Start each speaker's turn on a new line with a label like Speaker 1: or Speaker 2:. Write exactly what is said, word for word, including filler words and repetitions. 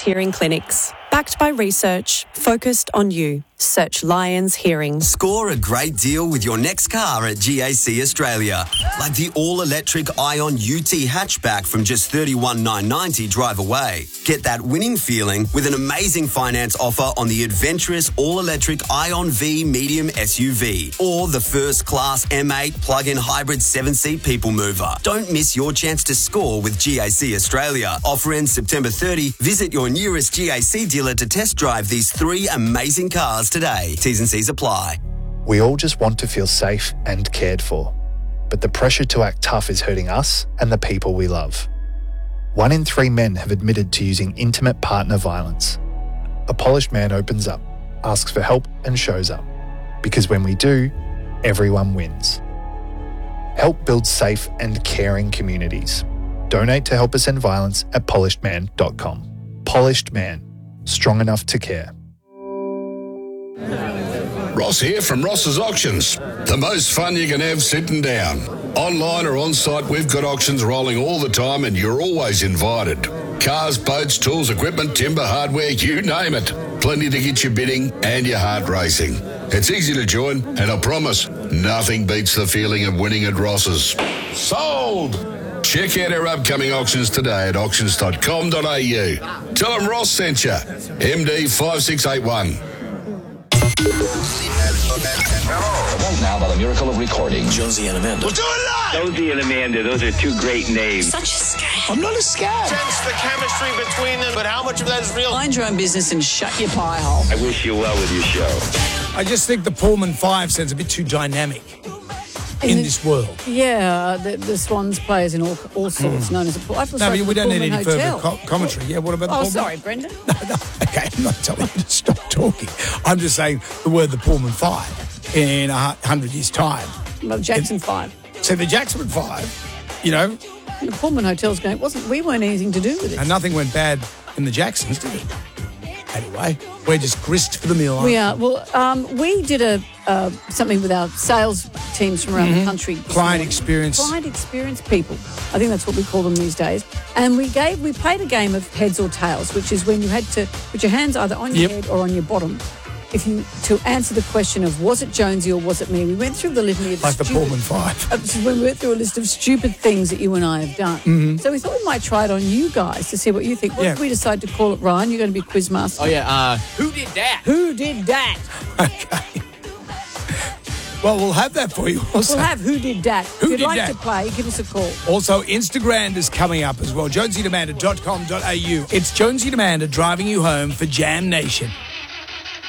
Speaker 1: Hearing Clinics. Backed by research, focused on you. Search Lions Hearing.
Speaker 2: Score a great deal with your next car at G A C Australia. Like the all-electric Ion U T hatchback from just thirty-one thousand nine hundred ninety dollars drive away. Get that winning feeling with an amazing finance offer on the adventurous all-electric Ion V medium S U V or the first-class M eight plug-in hybrid seven-seat people mover. Don't miss your chance to score with G A C Australia. Offer ends September thirtieth. Visit your nearest G A C dealer to test drive these three amazing cars today. T's and C's apply.
Speaker 3: We all just want to feel safe and cared for. But the pressure to act tough is hurting us and the people we love. One in three men have admitted to using intimate partner violence. A polished man opens up, asks for help and shows up. Because when we do, everyone wins. Help build safe and caring communities. Donate to Help Us End Violence at polished man dot com. Polished Man. Strong enough to care.
Speaker 4: Ross here from Ross's Auctions. The most fun you can have sitting down. Online or on site, we've got auctions rolling all the time and you're always invited. Cars, boats, tools, equipment, timber, hardware, you name it. Plenty to get you bidding and your heart racing. It's easy to join and I promise, nothing beats the feeling of winning at Ross's. Sold! Check out our upcoming auctions today at auctions dot com dot a u. Tell them Ross sent you. M D five six eight one.
Speaker 5: Right now, by the miracle of recording, Jonesy and Amanda.
Speaker 6: We'll do it live!
Speaker 7: Jonesy and Amanda, those are two great names.
Speaker 8: Such a scam.
Speaker 6: I'm not a scam. Sense the chemistry between them, but how much of that is real?
Speaker 8: Mind your own business and shut your pie hole.
Speaker 7: I wish you well with your show.
Speaker 9: I just think the Pullman five sounds a bit too dynamic in, in the, this world.
Speaker 10: Yeah, the, the Swans players in all, all sorts, mm. known as a I
Speaker 9: No, but we don't need any
Speaker 10: Hotel.
Speaker 9: further co- commentary. Yeah, what about the
Speaker 10: Oh,
Speaker 9: Pullman?
Speaker 10: sorry, Brendan.
Speaker 9: No, no, okay, I'm not telling you to stop talking. I'm just saying the word the Pullman five in a hundred years' time.
Speaker 10: Well, Jackson five.
Speaker 9: So the Jackson five, you know.
Speaker 10: And the Pullman Hotel's going, wasn't, we weren't anything to do with it.
Speaker 9: And nothing went bad in the Jacksons, did it? Anyway, we're just grist for the mill.
Speaker 10: We are. Well, um, we did a uh, something with our sales teams from around mm-hmm. the country.
Speaker 9: Client experience.
Speaker 10: Client experience people. I think that's what we call them these days. And we gave we played a game of heads or tails, which is when you had to put your hands either on your yep. head or on your bottom. If you to answer the question of was it Jonesy or was it me, we went through the litany of
Speaker 9: like
Speaker 10: stupid,
Speaker 9: the Pullman Five.
Speaker 10: Uh, when we went through a list of stupid things that you and I have done.
Speaker 9: Mm-hmm.
Speaker 10: So we thought we might try it on you guys to see what you think. What
Speaker 9: yeah.
Speaker 10: if we decide to call it Ryan? You're going to be quiz master.
Speaker 11: Oh yeah. Uh, who did that?
Speaker 10: Who did that?
Speaker 9: Okay. Well, we'll have that for you also.
Speaker 10: We'll have Who Did That.
Speaker 9: Who
Speaker 10: if you'd
Speaker 9: did
Speaker 10: like
Speaker 9: that?
Speaker 10: to play, give us a call.
Speaker 9: Also, Instagram is coming up as well. jonesy and amanda dot com dot a u. It's Jonesy and Amanda driving you home for Jam Nation.